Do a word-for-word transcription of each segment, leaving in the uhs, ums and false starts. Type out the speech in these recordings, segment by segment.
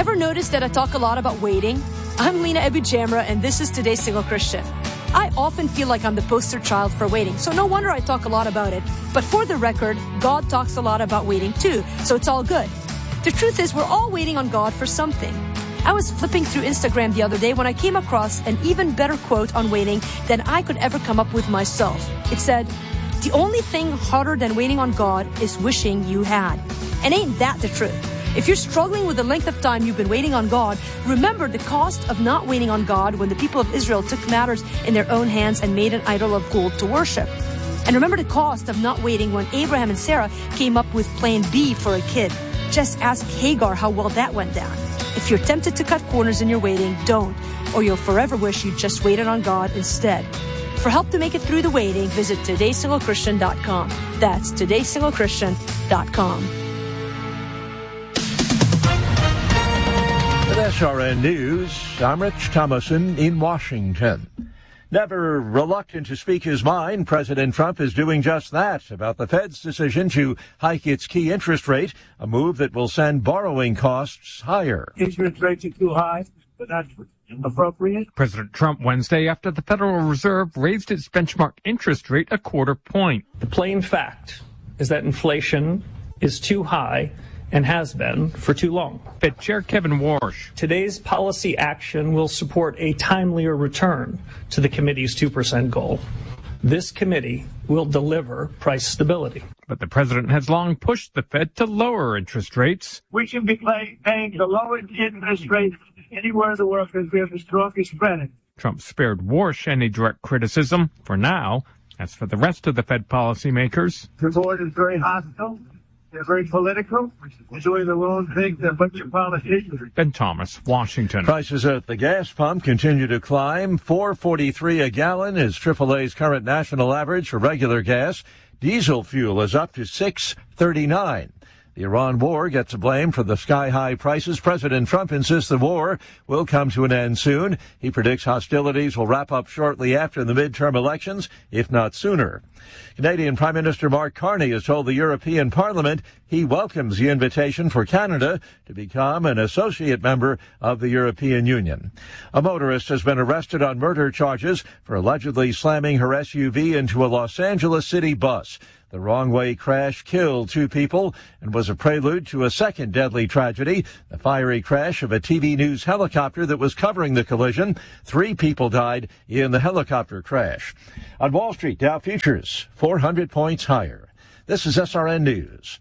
Ever notice that I talk a lot about waiting? I'm Lena Ebujamra, and this is Today's Single Christian. I often feel like I'm the poster child for waiting, so no wonder I talk a lot about it. But for the record, God talks a lot about waiting too, so it's all good. The truth is, we're all waiting on God for something. I was flipping through Instagram the other day when I came across an even better quote on waiting than I could ever come up with myself. It said, "The only thing harder than waiting on God is wishing you had." And ain't that the truth? If you're struggling with the length of time you've been waiting on God, remember the cost of not waiting on God when the people of Israel took matters in their own hands and made an idol of gold to worship. And remember the cost of not waiting when Abraham and Sarah came up with plan B for a kid. Just ask Hagar how well that went down. If you're tempted to cut corners in your waiting, don't, or you'll forever wish you just waited on God instead. For help to make it through the waiting, visit today single christian dot com. That's today single christian dot com. With S R N News, I'm Rich Thomason in Washington. Never reluctant to speak his mind, President Trump is doing just that about the Fed's decision to hike its key interest rate, a move that will send borrowing costs higher. Interest rates are too high, but not appropriate. President Trump Wednesday after the Federal Reserve raised its benchmark interest rate a quarter point. The plain fact is that inflation is too high and has been for too long. Fed Chair Kevin Warsh. Today's policy action will support a timelier return to the committee's two percent goal. This committee will deliver price stability. But the president has long pushed the Fed to lower interest rates. We should be pay, paying the lowest interest rate anywhere in the world because we have the strongest credit. Trump spared Warsh any direct criticism for now. As for the rest of the Fed policymakers, The board is very hostile. They're very political. They're doing the wrong thing. They're a bunch of politicians. Ben Thomas, Washington. Prices at the gas pump continue to climb. four forty-three a gallon is triple A's current national average for regular gas. Diesel fuel is up to six thirty-nine. The Iran war gets the blame for the sky-high prices. President Trump insists the war will come to an end soon. He predicts hostilities will wrap up shortly after the midterm elections, if not sooner. Canadian Prime Minister Mark Carney has told the European Parliament he welcomes the invitation for Canada to become an associate member of the European Union. A motorist has been arrested on murder charges for allegedly slamming her S U V into a Los Angeles City bus. The wrong-way crash killed two people and was a prelude to a second deadly tragedy, the fiery crash of a T V News helicopter that was covering the collision. Three people died in the helicopter crash. On Wall Street, Dow futures four hundred points higher. This is S R N News.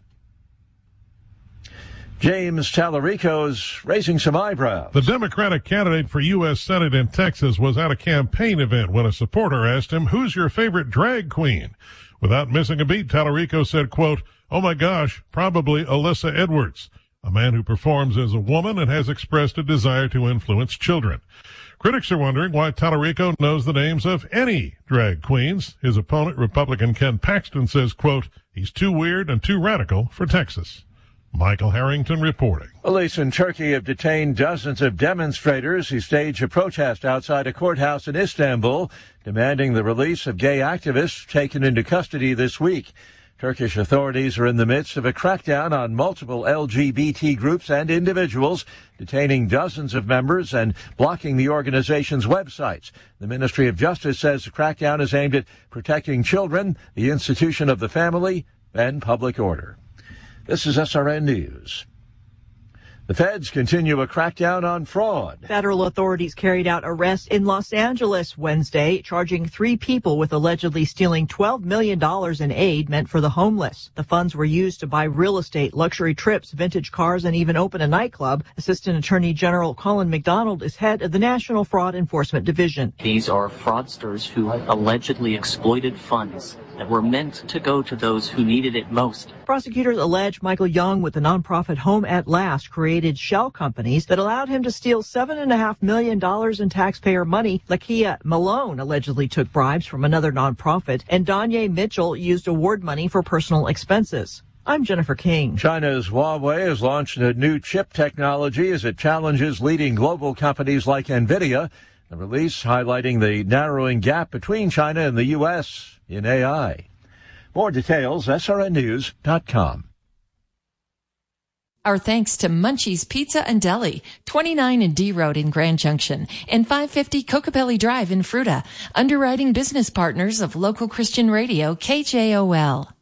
James Tallarico's raising some eyebrows. The Democratic candidate for U S Senate in Texas was at a campaign event when a supporter asked him, "Who's your favorite drag queen?" Without missing a beat, Tallarico said, quote, "Oh my gosh, probably Alyssa Edwards, a man who performs as a woman and has expressed a desire to influence children." Critics are wondering why Tallarico knows the names of any drag queens. His opponent, Republican Ken Paxton, says, quote, "He's too weird and too radical for Texas." Michael Harrington reporting. Police in Turkey have detained dozens of demonstrators who staged a protest outside a courthouse in Istanbul, demanding the release of gay activists taken into custody this week. Turkish authorities are in the midst of a crackdown on multiple L G B T groups and individuals, detaining dozens of members and blocking the organization's websites. The Ministry of Justice says the crackdown is aimed at protecting children, the institution of the family, and public order. This is S R N News. The feds continue a crackdown on fraud. Federal authorities carried out arrests in Los Angeles Wednesday, charging three people with allegedly stealing twelve million dollars in aid meant for the homeless. The funds were used to buy real estate, luxury trips, vintage cars, and even open a nightclub. Assistant Attorney General Colin McDonald is head of the National Fraud Enforcement Division. These are fraudsters who allegedly exploited funds that were meant to go to those who needed it most. Prosecutors allege Michael Young with the nonprofit Home at Last created shell companies that allowed him to steal seven and a half million dollars in taxpayer money. Lakia Malone allegedly took bribes from another nonprofit, and Danye Mitchell used award money for personal expenses. I'm Jennifer King. China's Huawei has launched a new chip technology as it challenges leading global companies like NVIDIA. The release highlighting the narrowing gap between China and the U S in A I. More details, S R N news dot com. Our thanks to Munchie's Pizza and Deli, twenty-nine and D Road in Grand Junction, and five fifty Cocopelli Drive in Fruta, underwriting business partners of local Christian radio K J O L.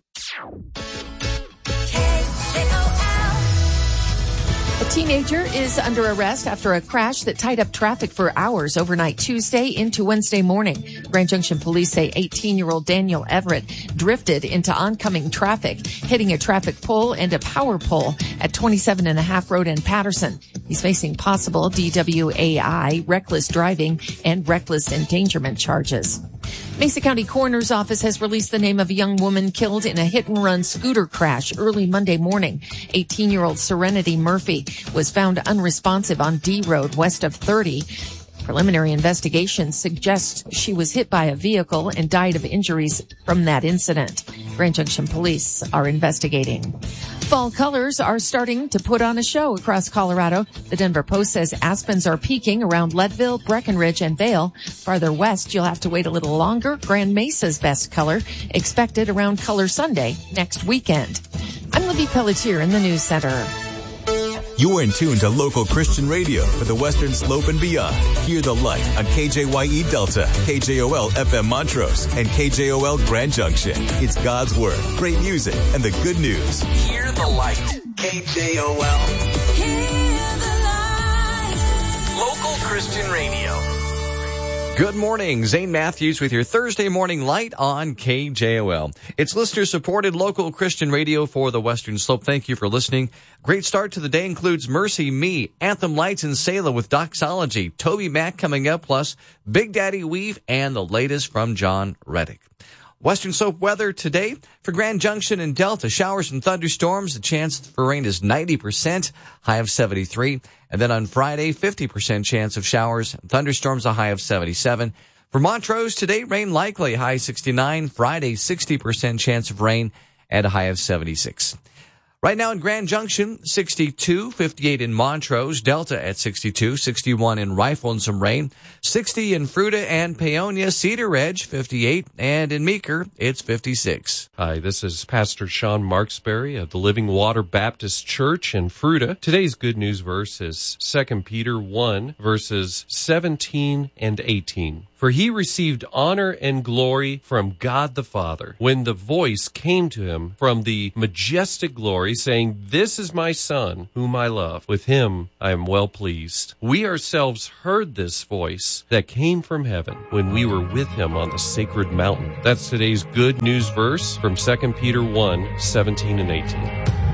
A teenager is under arrest after a crash that tied up traffic for hours overnight Tuesday into Wednesday morning. Grand Junction police say eighteen-year-old Daniel Everett drifted into oncoming traffic, hitting a traffic pole and a power pole at twenty-seven and a half Road in Patterson. He's facing possible D W A I, reckless driving, and reckless endangerment charges. Mesa County Coroner's Office has released the name of a young woman killed in a hit-and-run scooter crash early Monday morning. eighteen-year-old Serenity Murphy was found unresponsive on D Road west of thirty. Preliminary investigation suggests she was hit by a vehicle and died of injuries from that incident. Grand Junction police are investigating. Fall colors are starting to put on a show across Colorado. The Denver Post says aspens are peaking around Leadville, Breckenridge, and Vail. Farther west, you'll have to wait a little longer. Grand Mesa's best color expected around Color Sunday next weekend. I'm Libby Pelletier in the News Center. You're in tune to local Christian radio for the Western Slope and beyond. Hear the light on K J Y E Delta, K J O L F M Montrose, and K J O L Grand Junction. It's God's Word, great music, and the good news. Hear the light. K J O L. Hear the light. Local Christian radio. Good morning. Zane Matthews with your Thursday morning light on K J O L. It's listener-supported local Christian radio for the Western Slope. Thank you for listening. Great start to the day includes Mercy Me, Anthem Lights in Selah with Doxology, Toby Mac coming up, plus Big Daddy Weave, and the latest from John Reddick. Western Slope weather today for Grand Junction and Delta. Showers and thunderstorms. The chance for rain is ninety percent, high of seventy-three. And then on Friday, fifty percent chance of showers and thunderstorms, a high of seventy-seven. For Montrose today, rain likely, high sixty-nine. Friday, sixty percent chance of rain and a high of seventy-six. Right now in Grand Junction, sixty-two, fifty-eight in Montrose, Delta at sixty-two, sixty-one in Rifle and some rain, sixty in Fruta and Paonia, Cedar Edge, fifty-eight, and in Meeker, it's fifty-six. Hi, this is Pastor Sean Marksberry of the Living Water Baptist Church in Fruta. Today's good news verse is Second Peter one, verses seventeen and eighteen. For he received honor and glory from God the Father when the voice came to him from the majestic glory, saying, This is my Son, whom I love. With him I am well pleased. We ourselves heard this voice that came from heaven when we were with him on the sacred mountain. That's today's good news verse from Second Peter one, seventeen and eighteen.